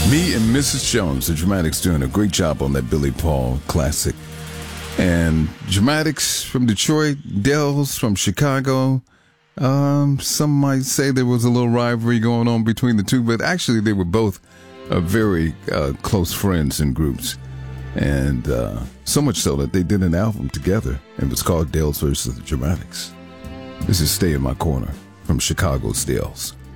Me and Mrs. Jones, the Dramatics, doing a great job on that Billy Paul classic. And Dramatics from Detroit, Dells from Chicago. Some might say there was a little rivalry going on between the two, but actually they were both very close friends and groups. And so much so that they did an album together. It was called Dells versus the Dramatics. This is Stay in My Corner from Chicago's Dells.